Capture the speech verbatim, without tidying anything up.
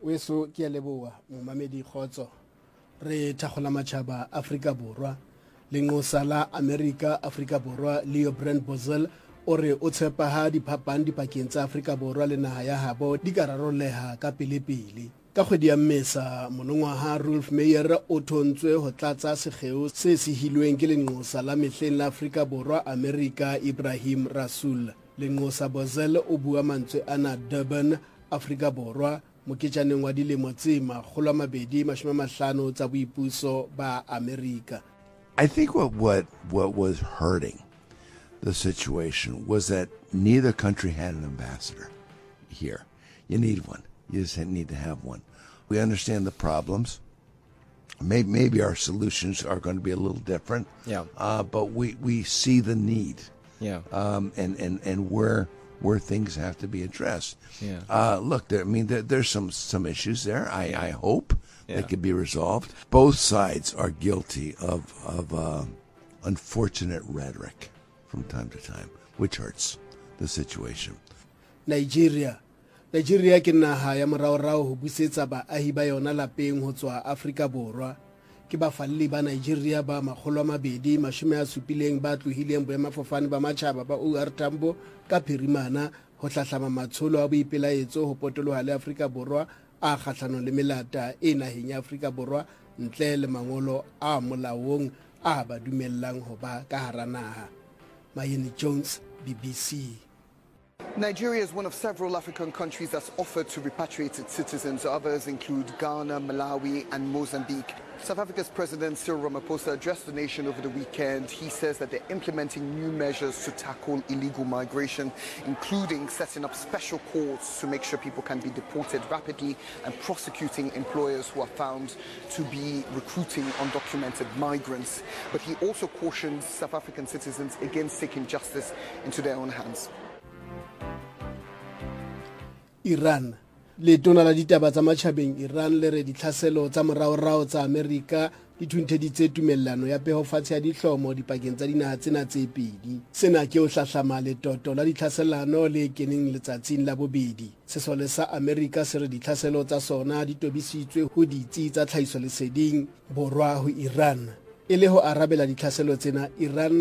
weso ke a leboa momamedi Khotso re thagola matšhaba Afrika Borwa le ngosa la America Afrika Borwa Leo Brand Bozell o re o tshepa ha diphapang dipakeng tsa Afrika Borwa le naha ya habo di ka raroleha ka pelepele. Ka kgwedi ya Mmesa monongwaha Rolf Meyer o thontswe ho tlatsa sekgeo se sehilweng ke lenqosa la mehleng la Afrika Borwa America Ibrahim Rasool. Lenqosa Bozell o bua mantswe ana Durban Afrika Borwa moketjaneng wa dilemo tse makgolo a mabedi mashome a mahlano tsa boipuso ba America. I think what, what, what was hurting the situation was that neither country had an ambassador here. You need one. You just need to have one. We understand the problems. Maybe, maybe our solutions are going to be a little different. Yeah. Uh, but we, we see the need. Yeah. Um, and, and, and where where things have to be addressed. Yeah. Uh, look, there, I mean, there, there's some, some issues there. I, I hope yeah. they can be resolved. Both sides are guilty of, of uh, unfortunate rhetoric from time to time, which hurts the situation. Nigeria. Nigeria ke naha ya moraorao ho busetsa baahi ba yona lapeng ho tswa Afrika Borwa. Ke bafalli ba Nigeria ba makgolo a mabedi mashome a supileng ba tlohileng boemafofane ba matjhaba ba O R Tambo ka phirimana ho hlahlama matsholo a boipelaetso ho potoloha le Afrika Borwa a kgahlano le melata e naheng ya Afrika Borwa ntle le mangolo a molaong a ba dumellang ho ba ka hara naha. Mayeni Jones, B B C. Nigeria is one of several African countries that's offered to repatriate its citizens. Others include Ghana, Malawi, and Mozambique. South Africa's President Cyril Ramaphosa addressed the nation over the weekend. He says that they're implementing new measures to tackle illegal migration, including setting up special courts to make sure people can be deported rapidly and prosecuting employers who are found to be recruiting undocumented migrants. But he also cautions South African citizens against taking justice into their own hands. Iran. Letona la ditaba tsa matjhabeng Iran le re ditlhaselo tsa moraorao tsa Amerika di thuntheditse tumellano ya pehofatshe ya dihlomo dipakeng tsa dinaha tsena tse pedi. Sena ke o hlahlama letoto la ditlhaselano le keneng letsatsing la bobedi. Sesole sa Amerika se re ditlhaselo tsa sona di tobisitswe ho ditsi tsa tlhahiso leseding borwa ho Iran. E le ho arabela ditlhaselo tsena Iran